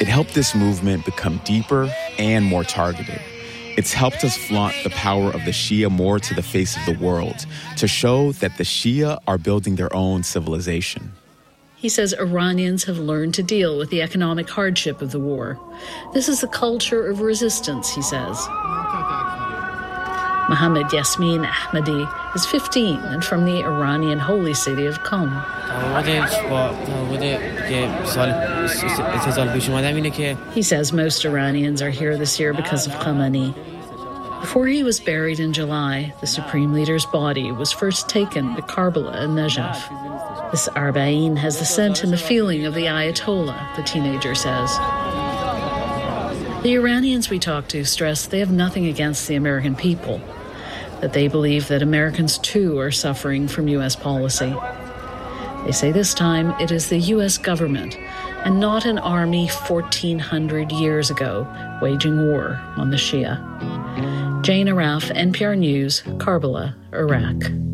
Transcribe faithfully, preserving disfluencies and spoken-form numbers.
It helped this movement become deeper and more targeted. It's helped us flaunt the power of the Shia more to the face of the world, to show that the Shia are building their own civilization. He says Iranians have learned to deal with the economic hardship of the war. This is a culture of resistance, he says. Mohammed Yasmin Ahmadi is fifteen and from the Iranian holy city of Qom. He says most Iranians are here this year because of Khamenei. Before he was buried in July, the supreme leader's body was first taken to Karbala and Najaf. This Arba'in has the scent and the feeling of the Ayatollah, the teenager says. The Iranians we talk to stress they have nothing against the American people, that they believe that Americans too are suffering from U S policy. They say this time it is the U S government and not an army fourteen hundred years ago waging war on the Shia. Jane Araf, N P R News, Karbala, Iraq.